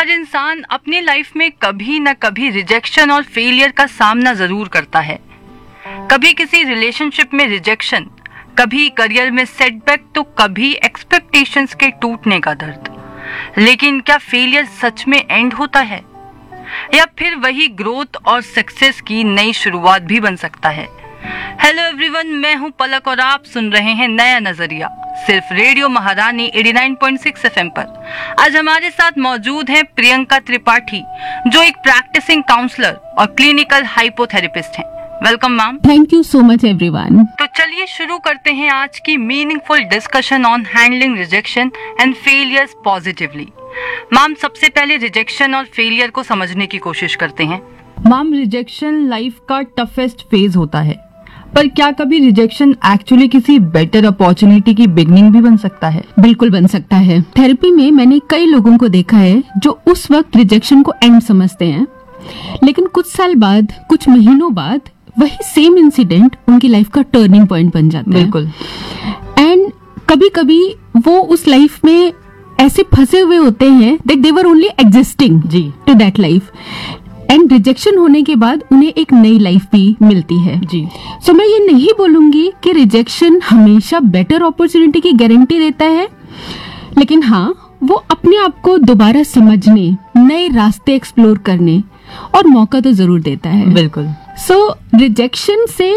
हर इंसान अपनी लाइफ में कभी न कभी रिजेक्शन और फेलियर का सामना जरूर करता है। कभी किसी रिलेशनशिप में रिजेक्शन, कभी करियर में सेटबैक, तो कभी एक्सपेक्टेशंस के टूटने का दर्द। लेकिन क्या फेलियर सच में एंड होता है, या फिर वही ग्रोथ और सक्सेस की नई शुरुआत भी बन सकता है? हेलो एवरीवन, मैं हूं पलक और आप सुन रहे हैं नया नजरिया, सिर्फ रेडियो महारानी 89.6 FM पर। आज हमारे साथ मौजूद हैं प्रियंका त्रिपाठी, जो एक प्रैक्टिसिंग काउंसलर और क्लिनिकल हाइपोथेरेपिस्ट हैं। Welcome ma'am. Thank you so much everyone. तो चलिए शुरू करते हैं आज की meaningful discussion on handling rejection and failures positively. Ma'am, सबसे पहले रिजेक्शन और फेलियर को समझने की कोशिश करते हैं। मैम, रिजेक्शन लाइफ का टफेस्ट फेज होता है, पर क्या कभी रिजेक्शन एक्चुअली किसी बेटर अपॉर्चुनिटी की बिगनिंग भी बन सकता है? बिल्कुल बन सकता है। थेरेपी में मैंने कई लोगों को देखा है जो उस वक्त रिजेक्शन को एंड समझते हैं, लेकिन कुछ साल बाद, कुछ महीनों बाद वही सेम इंसिडेंट उनकी लाइफ का टर्निंग पॉइंट बन जाता है। बिल्कुल। एंड कभी कभी वो उस लाइफ में ऐसे फंसे हुए होते हैं that they were only existing to that life, and rejection होने के बाद उन्हें एक नई लाइफ भी मिलती है जी। सो मैं ये नहीं बोलूंगी कि रिजेक्शन हमेशा बेटर अपॉर्चुनिटी की गारंटी देता है, लेकिन हाँ, वो अपने आप को दोबारा समझने, नए रास्ते एक्सप्लोर करने और मौका तो जरूर देता है। बिल्कुल। सो रिजेक्शन से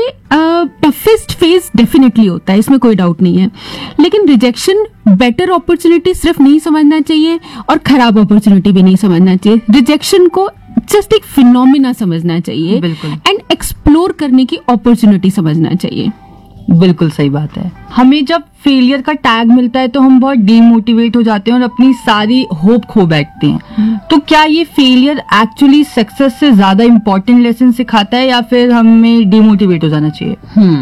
टफेस्ट फेज डेफिनेटली होता है, इसमें कोई डाउट नहीं है, लेकिन रिजेक्शन बेटर अपॉर्चुनिटी सिर्फ नहीं समझना चाहिए और खराब अपॉर्चुनिटी भी नहीं समझना चाहिए। रिजेक्शन को जस्ट एक फिनोमिना समझना चाहिए, बिल्कुल, एंड एक्सप्लोर करने की अपॉर्चुनिटी समझना चाहिए। बिल्कुल सही बात है। हमें जब फेलियर का टैग मिलता है तो हम बहुत डीमोटिवेट हो जाते हैं और अपनी सारी होप खो बैठते हैं। तो क्या ये फेलियर एक्चुअली सक्सेस से ज्यादा इम्पोर्टेंट लेसन सिखाता है, या फिर हमें डीमोटिवेट हो जाना चाहिए?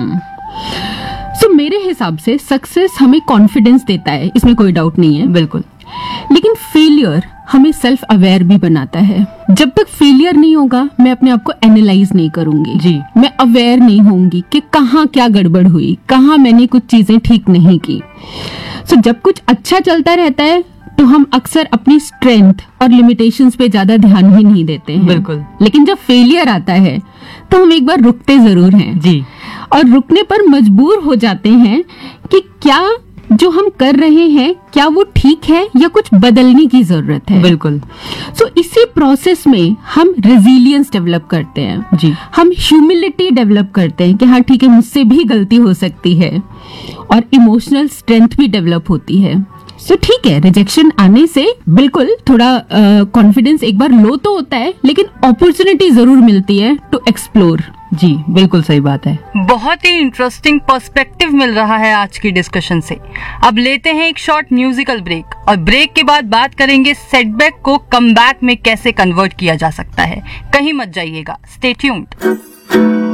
सो मेरे हिसाब से सक्सेस हमें कॉन्फिडेंस देता है, इसमें कोई डाउट नहीं है। बिल्कुल। लेकिन फेलियर हमें सेल्फ अवेयर भी बनाता है। जब तक फेलियर नहीं होगा, मैं अपने आप को एनालाइज नहीं करूंगी जी। मैं अवेयर नहीं होंगी कि कहाँ क्या गड़बड़ हुई, कहाँ मैंने कुछ चीजें ठीक नहीं की। सो जब कुछ अच्छा चलता रहता है तो हम अक्सर अपनी स्ट्रेंथ और लिमिटेशंस पे ज्यादा ध्यान ही नहीं देते हैं। बिल्कुल। लेकिन जब फेलियर आता है तो हम एक बार रुकते जरूर हैं जी, और रुकने पर मजबूर हो जाते हैं कि क्या जो हम कर रहे हैं क्या वो ठीक है या कुछ बदलने की जरूरत है। बिल्कुल। सो इसी प्रोसेस में हम रेजिलियंस डेवलप करते हैं जी। हम ह्यूमिलिटी डेवलप करते हैं कि हाँ ठीक है, मुझसे भी गलती हो सकती है, और इमोशनल स्ट्रेंथ भी डेवलप होती है। सो ठीक है, रिजेक्शन आने से बिल्कुल थोड़ा कॉन्फिडेंस एक बार लो तो होता है, लेकिन अपॉर्चुनिटी जरूर मिलती है टू एक्सप्लोर। जी, बिल्कुल सही बात है। बहुत ही इंटरेस्टिंग पर्सपेक्टिव मिल रहा है आज की डिस्कशन से। अब लेते हैं एक शॉर्ट म्यूजिकल ब्रेक, और ब्रेक के बाद बात करेंगे सेटबैक को कमबैक में कैसे कन्वर्ट किया जा सकता है। कहीं मत जाइएगा, स्टे ट्यून्ड।